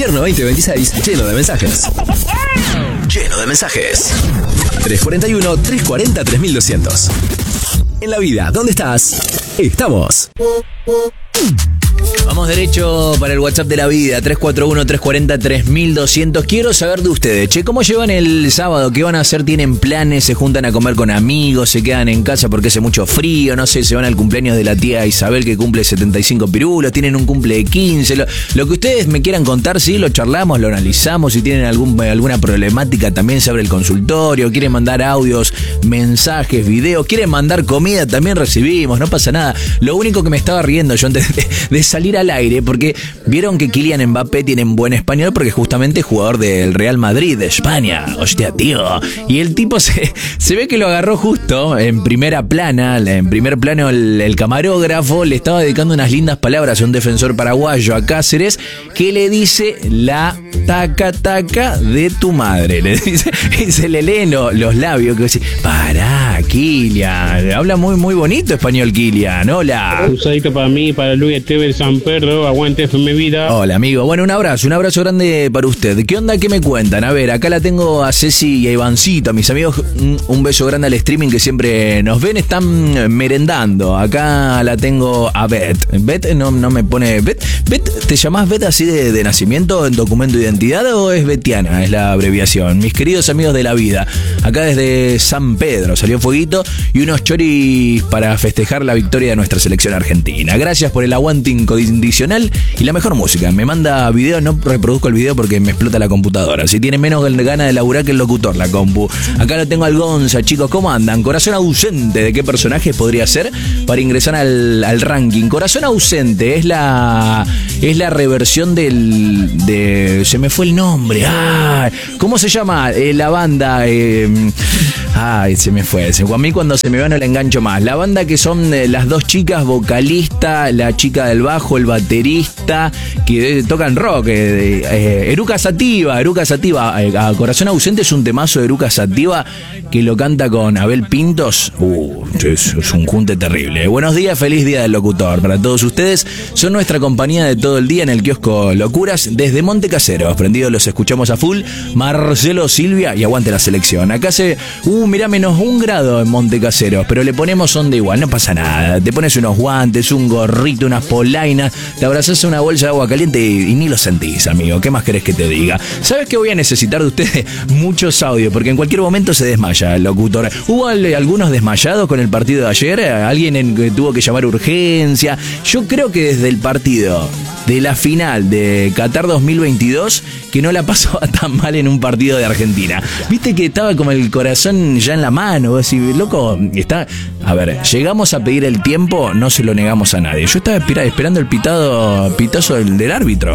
Invierno 2026, lleno de mensajes. Lleno de mensajes. 341-340-3200. En la vida, ¿dónde estás? Estamos. Vamos derecho para el WhatsApp de la vida, 341-340-3200. Quiero saber de ustedes, che, ¿cómo llevan el sábado? ¿Qué van a hacer? ¿Tienen planes? ¿Se juntan a comer con amigos? ¿Se quedan en casa porque hace mucho frío? No sé, ¿se van al cumpleaños de la tía Isabel que cumple 75 pirulos? ¿Tienen un cumple de 15? Lo que ustedes me quieran contar, sí, lo charlamos, lo analizamos. Si tienen alguna problemática, también se abre el consultorio. ¿Quieren mandar audios, mensajes, videos? ¿Quieren mandar comida? También recibimos, no pasa nada. Lo único que me estaba riendo yo antes de salir al aire, porque vieron que Kylian Mbappé tiene un buen español porque justamente es jugador del Real Madrid de España. Hostia, tío. Y el tipo se ve que lo agarró justo en primera plana. En primer plano el camarógrafo le estaba dedicando unas lindas palabras a un defensor paraguayo, a Cáceres, que le dice la taca taca de tu madre. Le dice, y se le leen los labios, que dice, pará, Kylian. Habla muy, muy bonito español, Kylian. Hola. Un saludito para mí, para Luis Esteban San Pedro, aguante FM Vida. Hola, amigo. Bueno, un abrazo grande para usted. ¿Qué onda? ¿Qué me cuentan? A ver, acá la tengo a Ceci y a Ivancito, a mis amigos. Un beso grande al streaming que siempre nos ven. Están merendando. Acá la tengo a Bet. Bet no me pone... Bet, ¿te llamás Bet así de nacimiento en documento de identidad o es betiana? Es la abreviación. Mis queridos amigos de la vida. Acá desde San Pedro salió fueguito y unos choris para festejar la victoria de nuestra selección argentina. Gracias por el aguante incondicional y la mejor música. Me manda video, no reproduzco el video porque me explota la computadora. Si tiene menos ganas de laburar que el locutor, la compu. Acá lo tengo al Gonza, chicos, ¿cómo andan? Corazón ausente, ¿de qué personaje podría ser para ingresar al ranking? Corazón ausente es la reversión se me fue el nombre. ¿Cómo se llama la banda? Se me fue. A mí cuando se me va no le engancho más. La banda que son las dos chicas, vocalista, la chica del bajo, el baterista, que tocan rock. Eruca Sativa. A Corazón ausente es un temazo de Eruca Sativa que lo canta con Abel Pintos. Es un junte terrible. Buenos días, feliz día del locutor para todos ustedes. Son nuestra compañía de todo el día en el kiosco Locuras desde Monte Caseros. Prendidos, los escuchamos a full. Marcelo, Silvia y aguante la selección. Acá mirá, menos 1 grado en Monte Caseros, pero le ponemos onda igual, no pasa nada. Te pones unos guantes, un gorrito, unas polainas, te abrazás a una bolsa de agua caliente y ni lo sentís, amigo. ¿Qué más querés que te diga? ¿Sabes qué voy a necesitar de ustedes? Muchos audios, porque en cualquier momento se desmaya el locutor. ¿Hubo algunos desmayados con el partido de ayer? ¿Alguien que tuvo que llamar urgencia? Yo creo que desde el partido de la final de Qatar 2022 que no la pasó tan mal en un partido de Argentina. Viste que estaba como el corazón ya en la mano, vos decís, loco, está... A ver, llegamos a pedir el tiempo, no se lo negamos a nadie. Yo estaba esperando el pitazo del árbitro.